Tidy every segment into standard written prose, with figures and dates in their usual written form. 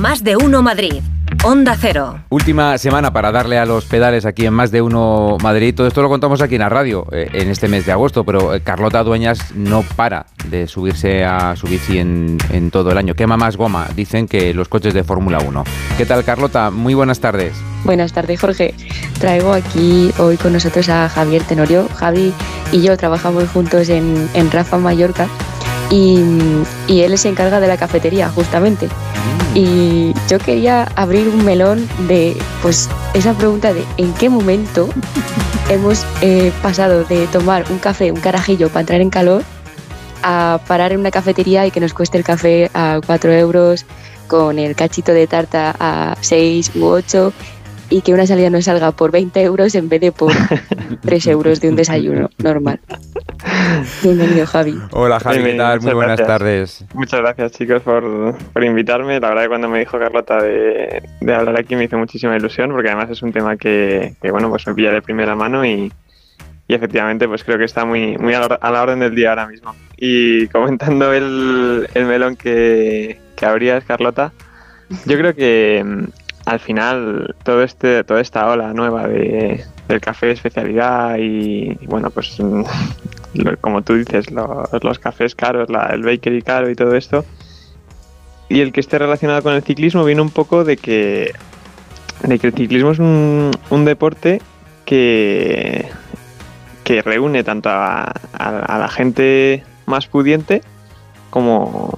Más de Uno Madrid. Onda Cero. Última semana para darle a los pedales aquí en Más de Uno Madrid. Todo esto lo contamos aquí en la radio en este mes de agosto, pero Carlota Dueñas no para de subirse a su bici en todo el año. Quema más goma, dicen, que los coches de Fórmula 1. ¿Qué tal, Carlota? Muy buenas tardes. Buenas tardes, Jorge. Traigo aquí hoy con nosotros a Javier Tenorio. Javi y yo trabajamos juntos en Rafa Mallorca y él se encarga de la cafetería, justamente. Y yo quería abrir un melón de pues esa pregunta de ¿en qué momento hemos pasado de tomar un café, un carajillo para entrar en calor, a parar en una cafetería y que nos cueste el café a 4 euros, con el cachito de tarta a 6 u 8, y que una salida nos salga por 20 euros en vez de por 3 euros de un desayuno normal? Bienvenido, Javi. Hola, Javi, ¿qué tal? Muy buenas tardes. Muchas gracias, chicos, por invitarme. La verdad que cuando me dijo Carlota de hablar aquí me hizo muchísima ilusión, porque además es un tema que bueno, pues me pilla de primera mano y efectivamente pues creo que está muy a la orden del día ahora mismo. Y comentando el melón que abrías, Carlota, yo creo que al final toda esta ola nueva del café de especialidad y bueno, pues como tú dices, los cafés caros, el bakery caro y todo esto, y el que esté relacionado con el ciclismo, viene un poco de que el ciclismo es un deporte que reúne tanto a la gente más pudiente como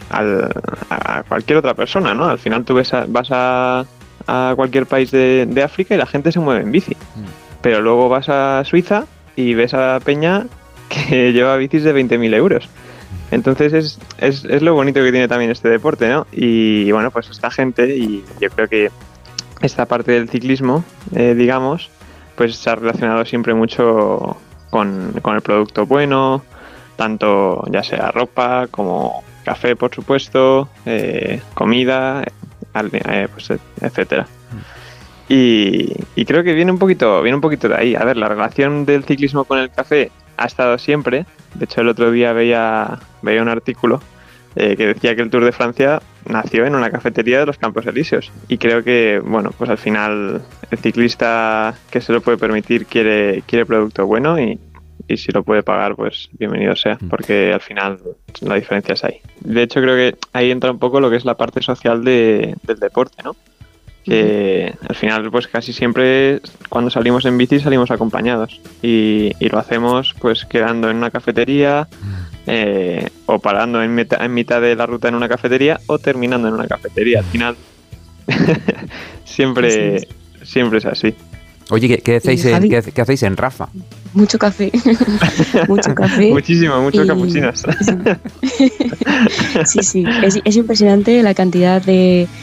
a cualquier otra persona, ¿no? Al final tú vas a cualquier país de África y la gente se mueve en bici, pero luego vas a Suiza y ves a peña que lleva bicis de 20.000 euros. Entonces es lo bonito que tiene también este deporte, ¿no? Y bueno, pues esta gente, y yo creo que esta parte del ciclismo, digamos, pues se ha relacionado siempre mucho con el producto bueno, tanto ya sea ropa como café, por supuesto, comida, pues, etcétera. Y creo que viene un poquito de ahí. A ver, la relación del ciclismo con el café ha estado siempre. De hecho, el otro día veía un artículo que decía que el Tour de Francia nació en una cafetería de los Campos Elíseos. Y creo que, bueno, pues al final el ciclista que se lo puede permitir quiere producto bueno y si lo puede pagar, pues bienvenido sea, porque al final la diferencia es ahí. De hecho, creo que ahí entra un poco lo que es la parte social del deporte, ¿no? Que al final, pues casi siempre cuando salimos en bici salimos acompañados y lo hacemos pues quedando en una cafetería o parando en mitad de la ruta en una cafetería o terminando en una cafetería. Al final siempre es así. Oye, ¿qué hacéis en Rafa? Mucho café. Mucho café. Mucho capuchinos. Sí. Es impresionante la cantidad de